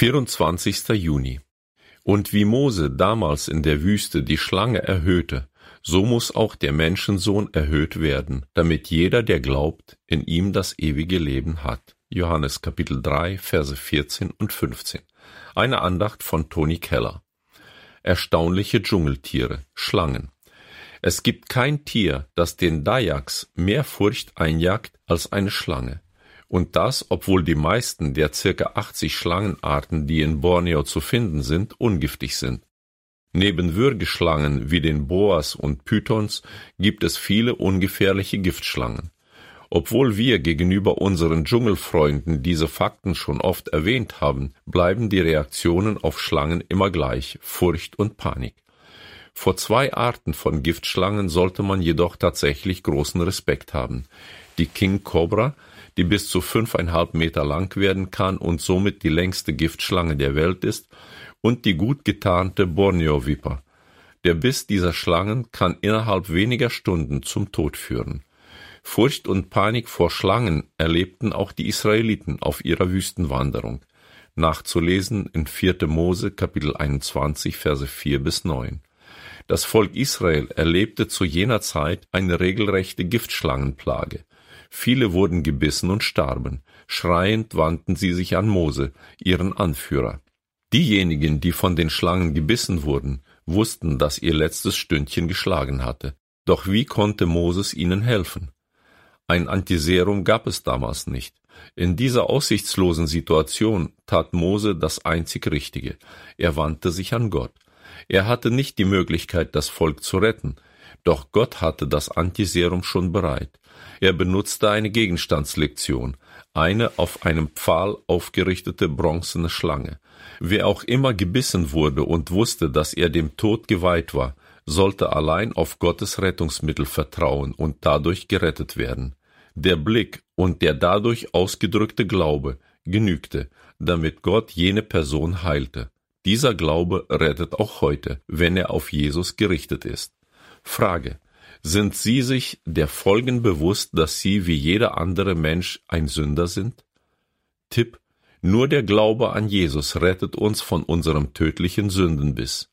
24. Juni. Und wie Mose damals in der Wüste die Schlange erhöhte, so muss auch der Menschensohn erhöht werden, damit jeder, der glaubt, in ihm das ewige Leben hat. Johannes Kapitel 3, Verse 14 und 15. Eine Andacht von Toni Keller. Erstaunliche Dschungeltiere, Schlangen. Es gibt kein Tier, das den Dayaks mehr Furcht einjagt als eine Schlange. Und das, obwohl die meisten der ca. 80 Schlangenarten, die in Borneo zu finden sind, ungiftig sind. Neben Würgeschlangen wie den Boas und Pythons gibt es viele ungefährliche Giftschlangen. Obwohl wir gegenüber unseren Dschungelfreunden diese Fakten schon oft erwähnt haben, bleiben die Reaktionen auf Schlangen immer gleich: Furcht und Panik. Vor 2 Arten von Giftschlangen sollte man jedoch tatsächlich großen Respekt haben. Die King Cobra, die bis zu 5,5 Meter lang werden kann und somit die längste Giftschlange der Welt ist, und die gut getarnte Borneo-Viper. Der Biss dieser Schlangen kann innerhalb weniger Stunden zum Tod führen. Furcht und Panik vor Schlangen erlebten auch die Israeliten auf ihrer Wüstenwanderung. Nachzulesen in 4. Mose, Kapitel 21, Verse 4 bis 9. Das Volk Israel erlebte zu jener Zeit eine regelrechte Giftschlangenplage. Viele wurden gebissen und starben. Schreiend wandten sie sich an Mose, ihren Anführer. Diejenigen, die von den Schlangen gebissen wurden, wussten, dass ihr letztes Stündchen geschlagen hatte. Doch wie konnte Moses ihnen helfen? Ein Antiserum gab es damals nicht. In dieser aussichtslosen Situation tat Mose das einzig Richtige. Er wandte sich an Gott. Er hatte nicht die Möglichkeit, das Volk zu retten, doch Gott hatte das Antiserum schon bereit. Er benutzte eine Gegenstandslektion, eine auf einem Pfahl aufgerichtete bronzene Schlange. Wer auch immer gebissen wurde und wusste, dass er dem Tod geweiht war, sollte allein auf Gottes Rettungsmittel vertrauen und dadurch gerettet werden. Der Blick und der dadurch ausgedrückte Glaube genügte, damit Gott jene Person heilte. Dieser Glaube rettet auch heute, wenn er auf Jesus gerichtet ist. Frage: Sind Sie sich der Folgen bewusst, dass Sie wie jeder andere Mensch ein Sünder sind? Tipp: Nur der Glaube an Jesus rettet uns von unserem tödlichen Sündenbiss.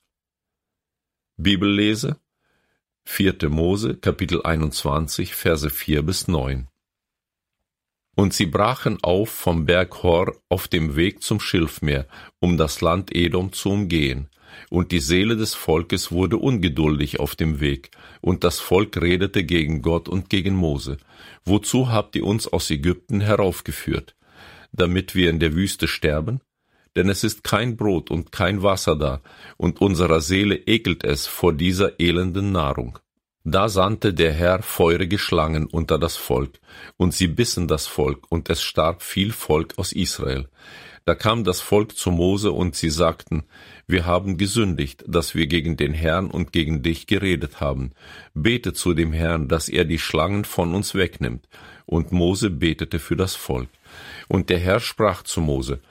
Bibellese: 4. Mose, Kapitel 21, Verse 4 bis 9. Und sie brachen auf vom Berg Hor auf dem Weg zum Schilfmeer, um das Land Edom zu umgehen. Und die Seele des Volkes wurde ungeduldig auf dem Weg, und das Volk redete gegen Gott und gegen Mose: Wozu habt ihr uns aus Ägypten heraufgeführt? Damit wir in der Wüste sterben? Denn es ist kein Brot und kein Wasser da, und unserer Seele ekelt es vor dieser elenden Nahrung. Da sandte der Herr feurige Schlangen unter das Volk, und sie bissen das Volk, und es starb viel Volk aus Israel. Da kam das Volk zu Mose, und sie sagten: Wir haben gesündigt, dass wir gegen den Herrn und gegen dich geredet haben. Bete zu dem Herrn, dass er die Schlangen von uns wegnimmt. Und Mose betete für das Volk. Und der Herr sprach zu Mose: